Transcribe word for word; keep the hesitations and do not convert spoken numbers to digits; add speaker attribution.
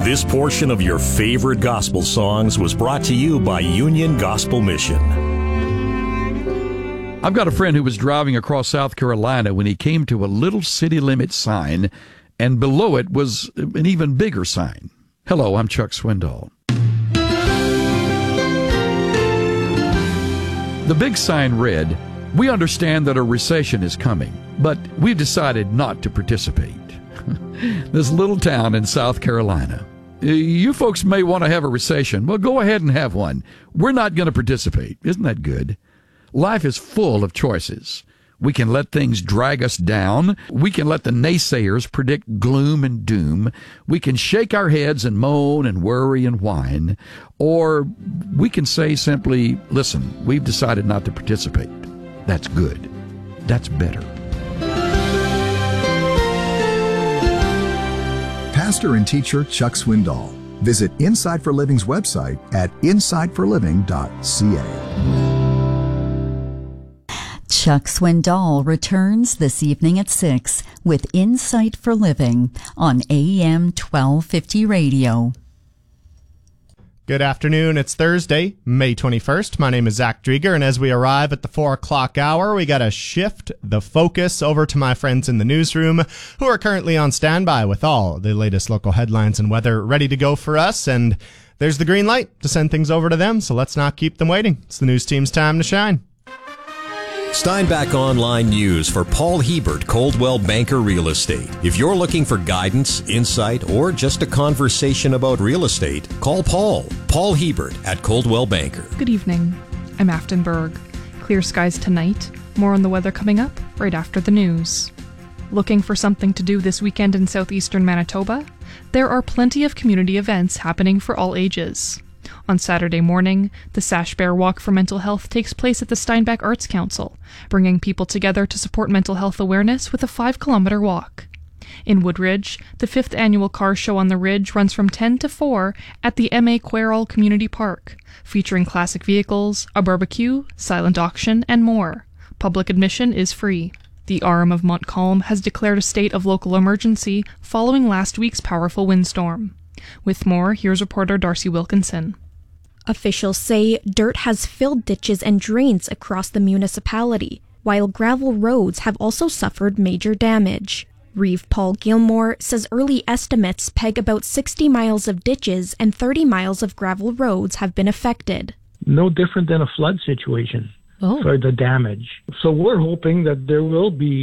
Speaker 1: This portion of your favorite gospel songs was brought to you by Union Gospel Mission.
Speaker 2: I've got a friend who was driving across South Carolina when he came to a little city limit sign, and below it was an even bigger sign. Hello, I'm Chuck Swindoll. The big sign read, "We understand that a recession is coming, but we've decided not to participate." This little town in South Carolina. You folks may want to have a recession. Well, go ahead and have one. We're not going to participate. Isn't that good? Life is full of choices. We can let things drag us down. We can let the naysayers predict gloom and doom. We can shake our heads and moan and worry and whine. Or we can say simply, listen, we've decided not to participate. That's good. That's better.
Speaker 3: Pastor and teacher Chuck Swindoll. Visit Insight for Living's website at insight for living dot c a.
Speaker 4: Chuck Swindoll returns this evening at six with Insight for Living on A M twelve fifty Radio.
Speaker 5: Good afternoon. It's Thursday, May twenty-first. My name is Zach Drieger, and as we arrive at the four o'clock hour, we got to shift the focus over to my friends in the newsroom who are currently on standby with all the latest local headlines and weather ready to go for us. And there's the green light to send things over to them, so let's not keep them waiting. It's the news team's time to shine.
Speaker 1: Steinbach Online News for Paul Hebert, Coldwell Banker Real Estate. If you're looking for guidance, insight, or just a conversation about real estate, call Paul. Paul Hebert at Coldwell Banker.
Speaker 6: Good evening. I'm Afton Berg. Clear skies tonight. More on the weather coming up right after the news. Looking for something to do this weekend in southeastern Manitoba? There are plenty of community events happening for all ages. On Saturday morning, the Sash Bear Walk for Mental Health takes place at the Steinbach Arts Council, bringing people together to support mental health awareness with a five-kilometer walk. In Woodridge, the fifth annual car show on the Ridge runs from ten to four at the M A Querol Community Park, featuring classic vehicles, a barbecue, silent auction, and more. Public admission is free. The R M of Montcalm has declared a state of local emergency following last week's powerful windstorm. With more, here's reporter Darcy Wilkinson.
Speaker 7: Officials say dirt has filled ditches and drains across the municipality, while gravel roads have also suffered major damage. Reeve Paul Gilmore says early estimates peg about sixty miles of ditches and thirty miles of gravel roads have been affected.
Speaker 8: No different than a flood situation
Speaker 7: oh.
Speaker 8: for the damage. So we're hoping that there will be